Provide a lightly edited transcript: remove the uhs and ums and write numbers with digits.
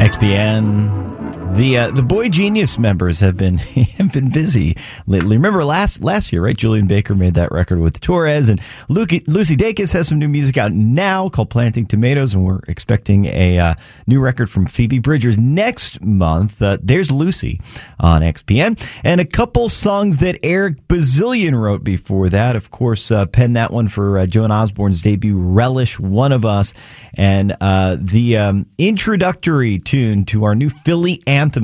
XPN. The Boy Genius members have been busy lately. Remember last year, right? Julian Baker made that record with Torres, and Lucy Dacus has some new music out now called Planting Tomatoes, and we're expecting a new record from Phoebe Bridgers next month. There's Lucy on XPN, and a couple songs that Eric Bazillion wrote before that. Of course, penned that one for Joan Osborne's debut, Relish, One of Us, and the introductory tune to our new Philly anthem